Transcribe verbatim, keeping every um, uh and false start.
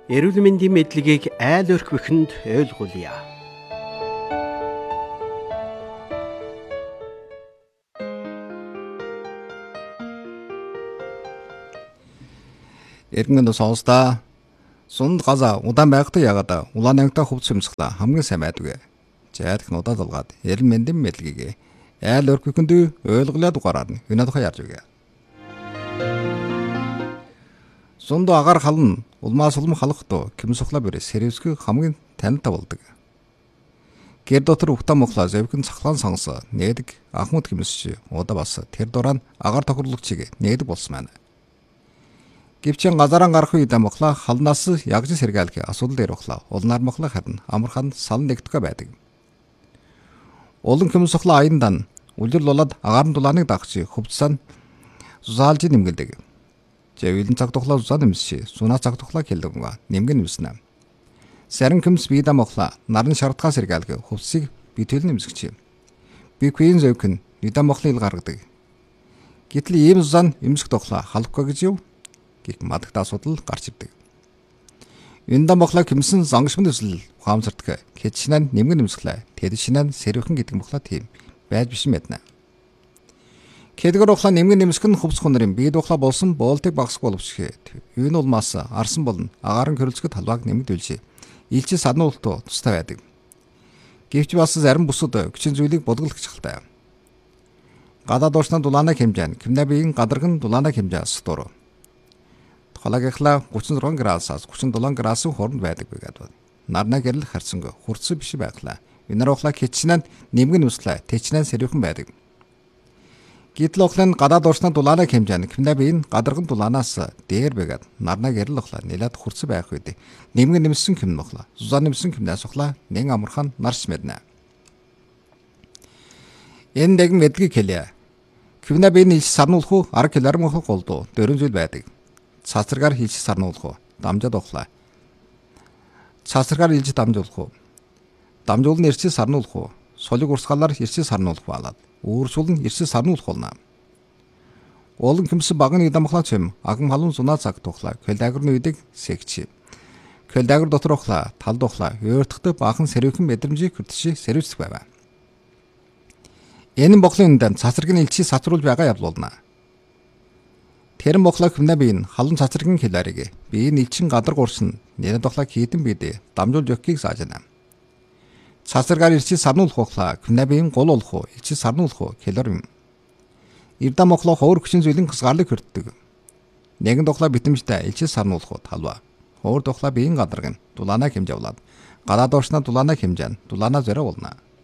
Эрүүл мэндийн мэдлэгийг айл өрхвөхөнд ойлгуулъя. Эргэн сонсдоо сунд газа удаан байхдаа ягаад улаан ангитай хувц юмсгалаа хамгийн сайн байдаг. Жаадх нь удаа долгаад эрүүл мэндийн мэдлэгийг айл өрхвөхөнд ойлгуулъя дугаараар нь энэ тухай ярьж өгье. Сунд агаар хална улмаас улам халахдоо кимсухла бэрэ сервисгүй хамгийн танилтай болдог. Гэр дотор ухтаа мохлоо зэвхэн цахлаан сонс нээдэг ахмад кимсч удаа бас тэр дурaan агаар тохирологчийг нээдэг болсон байна. Гэвч газараа гарах үед мохлоо халнаас ягж сэргээлэх асуудал дээр ухлаа. Улнаар мохлоо харин амархан сал нэгтгэх байдаг. Улан кимсухла аяндан үлрэл болоод агаарын дулааныг дагч хөвцсөн зузаалж нэмгэлдэг. Жавилэн цаг тухлаа зузаа нэмсч сунаа цаг тухлаа хэлдэгнэ нэмгэн нэмснэ. Сарин кимс бида мохлоо нарны шаардхаа сэргээлэх хөвсийг битэл нэмсгч. Би квин зөвкн бида мохлын ил гаргадаг. Гэтэл ийм зузаан эмсэх тухлаа халахгүй гэж юу? Гэх мадагт асуудал гарч ирдэг. Энда мохлоо кимсэн зангшмын төсөл ухаамсардаг. Хэчнэн нэмгэн нэмсглээ. Тэд шинэн сэрвхэн гэдэг мохлоо тийм байж биш юм байна. Кэдгэр ухлаа нэмгэн нэмсгэн хувцх хүнэрийн бие духлаа болсон боолтыг багсах боловч энэ улмаас арсан болон агаарын хөрөлцгөд талбайг нэмэгдүүлжээ. Илчи саднуултуу тустай байдаг. Гэвч бас зарим бүсүүд хүчин зүйлийг бодголох чахалтай. Гадаа дуушна дулаана хэмжээ нь кимнабийн гадарган дулаана хэмжээ сутур. Холагийнхлаа гучин зургаан градусаас гучин долоон градусын хооронд байдаг гэдэг. Нарна гэрэл харцанг хурцсан биш байглаа. Энэ ухлаа хичнээн нэмгэн нүслээ тэчнэн сэрвхэн байдаг. Гэтэл ухлын гадаа дуушна дулаана хэмжээ нь кимнабийн гадарган дулаанаас дээр байгаад нарна гэрэл ухлаа нэлээд хурцсан байх үед нэмгэн нэмсэн ким ухлаа зузаа нэмсэн кимнээс ухлаа нэн амархан нарч мэднэ. Энэ дэг мэдлэг хэлье. Кимнабийн ил сарнуулах уу арга километр мохлог голдуу дөрвөн зүйл байдаг. Цацрагаар хийлж сарнуулах уу дамжаад ухлаа. Цацрагаар илж дамжуулах уу. Дамжуулн ирчээ сарнуулах уу. Солиг урсгалаар ирчээ сарнуулах балаад өөрсүүлэн ирчээ сарнуулах болно. Олон кимсэн багны дамхлаа чим аган халуун зунаа цаг тухлаа. Көлдагрны үдэг сэгч. Көлдагр дотор ухлаа талд ухлаа. Өөртөгтө баахан сэрвхэн мэдрэмжийг хүртши сэрвэцэх байв. Энэ боглын үндэн цацрагын илчээ сатруулж байгаа явлуулна. Тэр мохлоо кимнабийн халуун цацрагын хэлээрийг би нэлчин гадар гурсан нэрэ тухлаа хийдэн бидээ дамжуулж өгөхийг заажна. Цацрагаар ирчээ сарнуулах ухлаа кимнабийн гол болох уу ирчээ сарнуулах уу хэлэр юм. Ирдэ мохлоо хоор хүчин зүйлийн хасгаарлыг хүртдэг. Нэгэн тухлаа битэмжтэй ирчээ сарнуулах уу талва. Хоор тухлаа биеийн гадаргын дулаана хэмжээ болоод гадаа дуушна дулаана хэмжээ нь дулаана зөрөө болно.